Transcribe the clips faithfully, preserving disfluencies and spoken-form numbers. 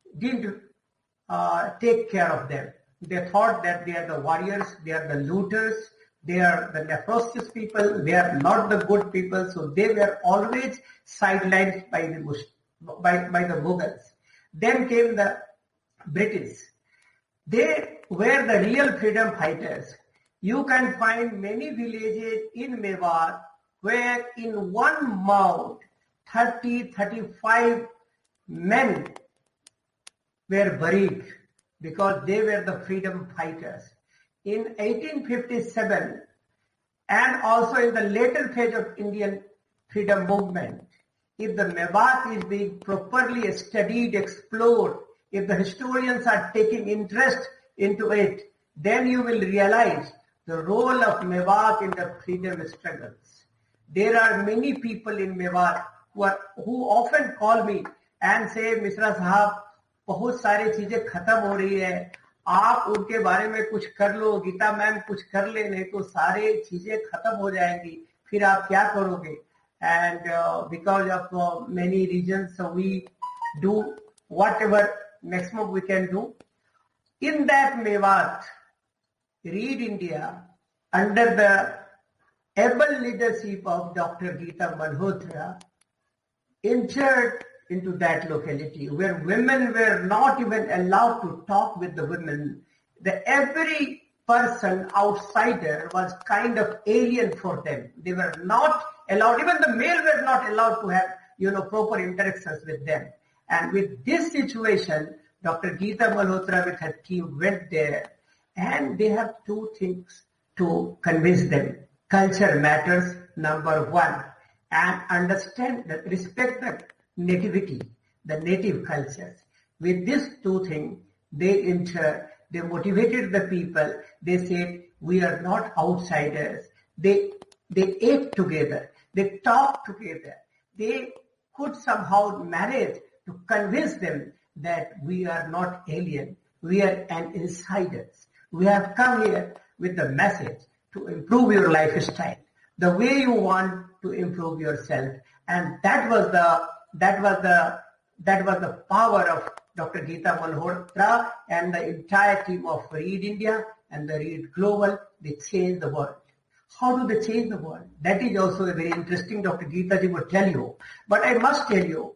didn't uh, take care of them. They thought that they are the warriors, they are the looters, they are the necrosis people, they are not the good people. So they were always sidelined by the by, by the Mughals. Then came the British. They were the real freedom fighters. You can find many villages in Mewar where in one mound, thirty, thirty-five men were buried because they were the freedom fighters. In eighteen fifty-seven, and also in the later phase of Indian freedom movement, if the Mewat is being properly studied, explored, if the historians are taking interest into it, then you will realize the role of Mewat in the freedom struggles. There are many people in Mewat who are who often call me and say, Misra Sahab, बहुत सारी चीजें खत्म हो रही है, आप उनके बारे में कुछ कर लो, गीता मैम कुछ कर ले, नहीं तो सारे चीजें खत्म हो जाएंगी, फिर आप क्या करोगे? And uh, because of uh, many reasons, so we do whatever maximum we can do. In that Mewat, Read India, under the able leadership of Doctor Geeta Malhotra, entered into that locality where women were not even allowed to talk with the women. The every person outsider was kind of alien for them. They were not allowed, even the male were not allowed to have, you know, proper interactions with them. And with this situation, Doctor Geeta Malhotra with her team went there, and they have two things to convince them. Culture matters, number one, and understand that respect the nativity, the native cultures. With these two things, they enter, they motivated the people. They said, we are not outsiders. They, they ate together. They talked together. They could somehow manage to convince them that we are not alien. We are an insiders. We have come here with the message to improve your lifestyle, the way you want to improve yourself. And that was the That was the that was the power of Doctor Geeta Malhotra and the entire team of Read India and the Read Global. They changed the world. How do they change the world? That is also a very interesting. Doctor Geeta ji would tell you. But I must tell you,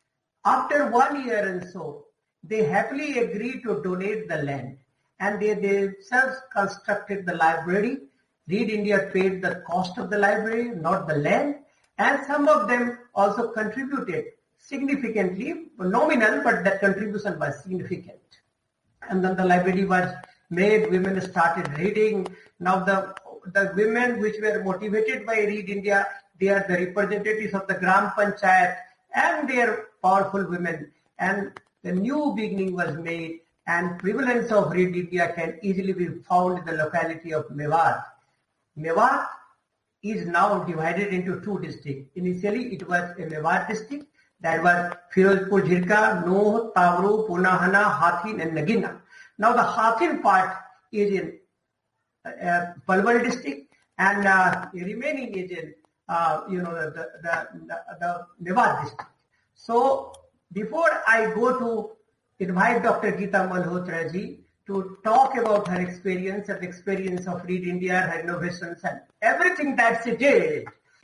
after one year and so, they happily agreed to donate the land, and they themselves constructed the library. Read India paid the cost of the library, not the land. And some of them also contributed significantly, nominal, but that contribution was significant. And then the library was made, women started reading. Now the, the women which were motivated by Read India, they are the representatives of the Gram Panchayat, and they are powerful women. And the new beginning was made, and prevalence of Read India can easily be found in the locality of Mewat. Mewat is now divided into two districts. Initially, it was a Mewat district. That was Firozpur, Jhirka, Nuh, Tamru, Punahana, Hathin, and Nagina. Now the Hathin part is in uh, Palwal district, and uh, the remaining is in, uh, you know, the the the, the Mewat district. So before I go to invite Doctor Geeta Malhotra ji to talk about her experience and the experience of Read India, her innovations, and everything that she did.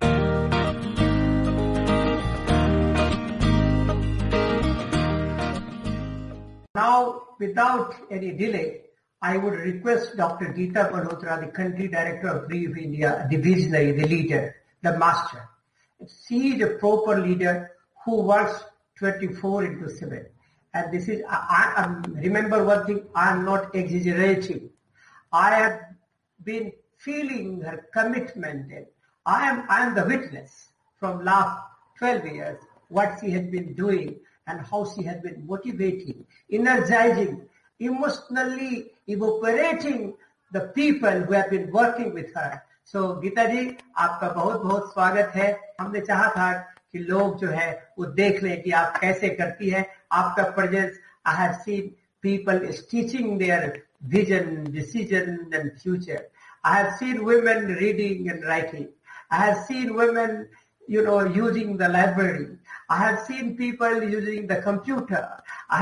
Now, without any delay, I would request Doctor Geeta Malhotra, the country director of Read India, the visionary, the leader, the master. She is a proper leader who works twenty-four into seven. And this is, I, I remember one thing, I am not exaggerating. I have been feeling her commitment. And I am, I am the witness from last twelve years, what she has been doing and how she has been motivating, energizing, emotionally evaporating the people who have been working with her. So, Geeta ji, आपका बहुत बहुत स्वागत है. हमने चाहा था कि लोग जो है वो देख लें कि आप कैसे करती है. आपका presence, I have seen people stitching their vision, decision, and future. I have seen women reading and writing. I have seen women, you know, using the library. I have seen people using the computer. I